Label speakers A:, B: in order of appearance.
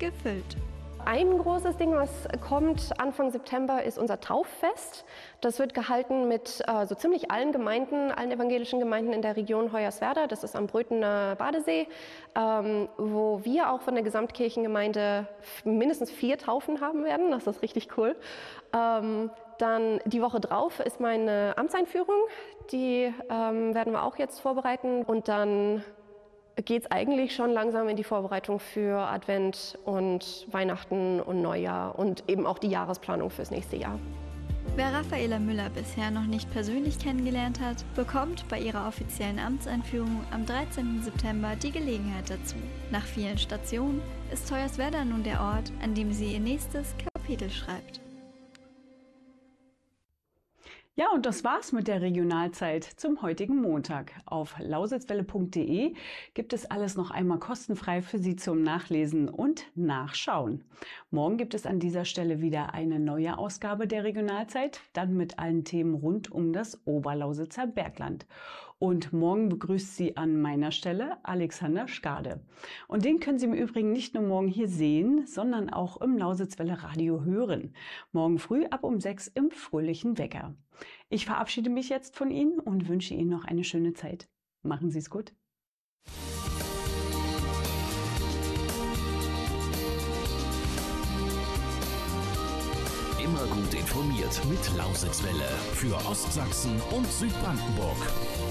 A: gefüllt.
B: Ein großes Ding, was kommt Anfang September, ist unser Tauffest. Das wird gehalten mit so ziemlich allen Gemeinden, allen evangelischen Gemeinden in der Region Hoyerswerda. Das ist am Brötener Badesee, wo wir auch von der Gesamtkirchengemeinde mindestens 4 Taufen haben werden. Das ist richtig cool. Dann die Woche drauf ist meine Amtseinführung. Die werden wir auch jetzt vorbereiten. Und dann geht es eigentlich schon langsam in die Vorbereitung für Advent und Weihnachten und Neujahr und eben auch die Jahresplanung fürs nächste Jahr.
A: Wer Raffaela Müller bisher noch nicht persönlich kennengelernt hat, bekommt bei ihrer offiziellen Amtseinführung am 13. September die Gelegenheit dazu. Nach vielen Stationen ist Hoyerswerda nun der Ort, an dem sie ihr nächstes Kapitel schreibt.
C: Ja, und das war's mit der Regionalzeit zum heutigen Montag. Auf lausitzwelle.de gibt es alles noch einmal kostenfrei für Sie zum Nachlesen und Nachschauen. Morgen gibt es an dieser Stelle wieder eine neue Ausgabe der Regionalzeit, dann mit allen Themen rund um das Oberlausitzer Bergland. Und morgen begrüßt Sie an meiner Stelle Alexander Schkade. Und den können Sie im Übrigen nicht nur morgen hier sehen, sondern auch im Lausitzwelle Radio hören. Morgen früh ab um 6 im fröhlichen Wecker. Ich verabschiede mich jetzt von Ihnen und wünsche Ihnen noch eine schöne Zeit. Machen Sie es gut.
D: Immer gut informiert mit Lausitzwelle für Ostsachsen und Südbrandenburg.